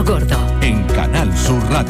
Gordo. En Canal Sur Radio.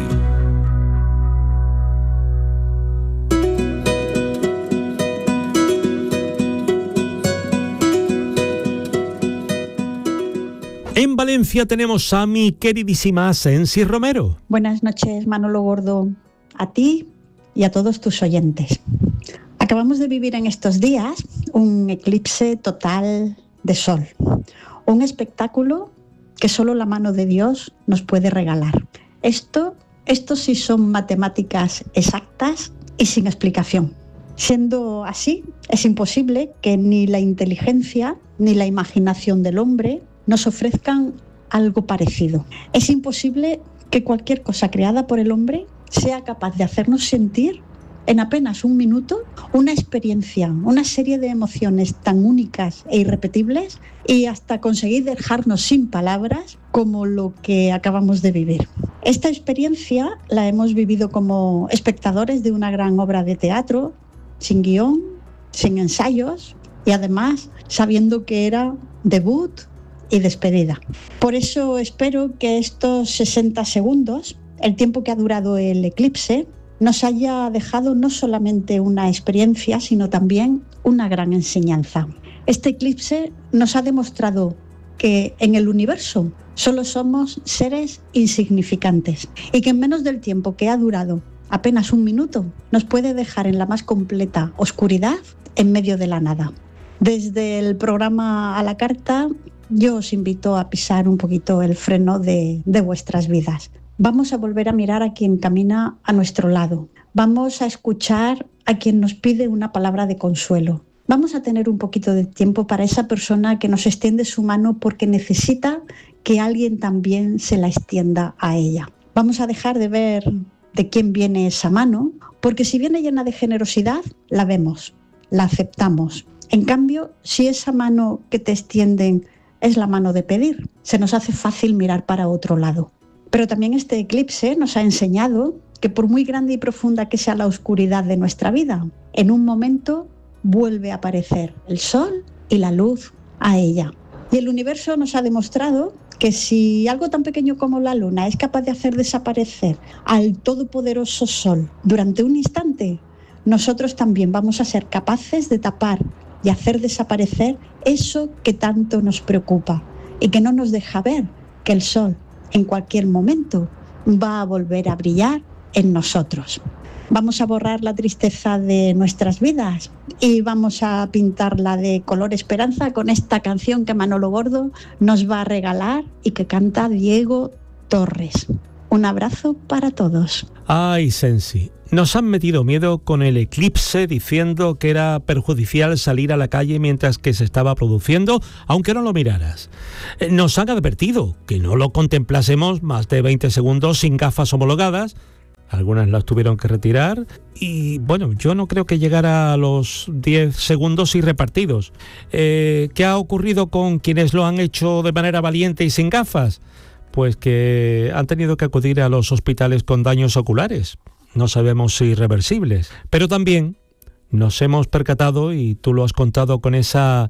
En Valencia tenemos a mi queridísima Sensi Romero. Buenas noches, Manolo Gordo, a ti y a todos tus oyentes. Acabamos de vivir en estos días un eclipse total de sol, un espectáculo que solo la mano de Dios nos puede regalar. Esto sí son matemáticas exactas y sin explicación. Siendo así, es imposible que ni la inteligencia ni la imaginación del hombre nos ofrezcan algo parecido. Es imposible que cualquier cosa creada por el hombre sea capaz de hacernos sentir en apenas un minuto una experiencia, una serie de emociones tan únicas e irrepetibles y hasta conseguir dejarnos sin palabras como lo que acabamos de vivir. Esta experiencia la hemos vivido como espectadores de una gran obra de teatro, sin guión, sin ensayos y además sabiendo que era debut y despedida. Por eso espero que estos 60 segundos, el tiempo que ha durado el eclipse, nos haya dejado no solamente una experiencia, sino también una gran enseñanza. Este eclipse nos ha demostrado que en el universo solo somos seres insignificantes y que en menos del tiempo que ha durado, apenas un minuto, nos puede dejar en la más completa oscuridad en medio de la nada. Desde el programa A la Carta, yo os invito a pisar un poquito el freno de vuestras vidas. Vamos a volver a mirar a quien camina a nuestro lado. Vamos a escuchar a quien nos pide una palabra de consuelo. Vamos a tener un poquito de tiempo para esa persona que nos extiende su mano porque necesita que alguien también se la extienda a ella. Vamos a dejar de ver de quién viene esa mano, porque si viene llena de generosidad, la vemos, la aceptamos. En cambio, si esa mano que te extienden es la mano de pedir, se nos hace fácil mirar para otro lado. Pero también este eclipse nos ha enseñado que por muy grande y profunda que sea la oscuridad de nuestra vida, en un momento vuelve a aparecer el sol y la luz a ella. Y el universo nos ha demostrado que si algo tan pequeño como la luna es capaz de hacer desaparecer al todopoderoso sol durante un instante, nosotros también vamos a ser capaces de tapar y hacer desaparecer eso que tanto nos preocupa y que no nos deja ver que el sol en cualquier momento va a volver a brillar en nosotros. Vamos a borrar la tristeza de nuestras vidas y vamos a pintarla de color esperanza con esta canción que Manolo Gordo nos va a regalar y que canta Diego Torres. Un abrazo para todos. Ay, Sensi, nos han metido miedo con el eclipse diciendo que era perjudicial salir a la calle mientras que se estaba produciendo, aunque no lo miraras. Nos han advertido que no lo contemplásemos más de 20 segundos sin gafas homologadas. Algunas las tuvieron que retirar y bueno, yo no creo que llegara a los 10 segundos y repartidos. ¿Qué ha ocurrido con quienes lo han hecho de manera valiente y sin gafas? Pues que han tenido que acudir a los hospitales con daños oculares. No sabemos si irreversibles. Pero también nos hemos percatado, y tú lo has contado con esa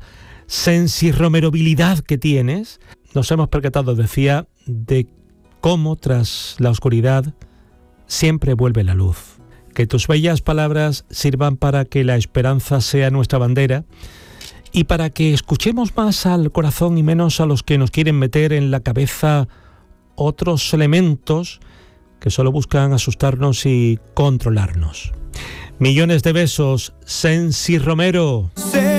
sensiromerobilidad que tienes, nos hemos percatado, decía, de cómo tras la oscuridad siempre vuelve la luz. Que tus bellas palabras sirvan para que la esperanza sea nuestra bandera y para que escuchemos más al corazón y menos a los que nos quieren meter en la cabeza otros elementos que solo buscan asustarnos y controlarnos. Millones de besos, Sensi Romero.